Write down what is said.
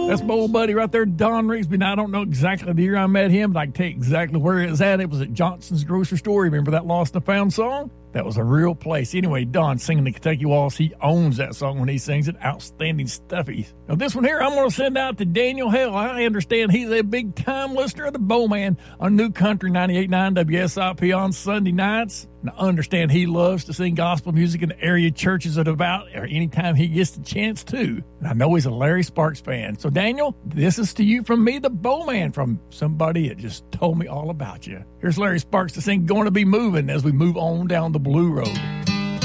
That's my old buddy right there, Don Rigsby. Now, I don't know exactly the year I met him, but I can tell you exactly where it was at. It was at Johnson's Grocery Store. Remember that Lost and Found song? That was a real place. Anyway, Don singing the Kentucky Waltz. He owns that song when he sings it. Outstanding stuff. Now, this one here, I'm going to send out to Daniel Hale. I understand he's a big-time listener of the Bowman on New Country 98.9 WSIP on Sunday nights. And I understand he loves to sing gospel music in the area churches are devout or anytime he gets the chance to. And I know he's a Larry Sparks fan. So, Daniel, this is to you from me, the Bowman, from somebody that just told me all about you. Here's Larry Sparks to sing Gonna Be Moving as we move on down the Blue Road.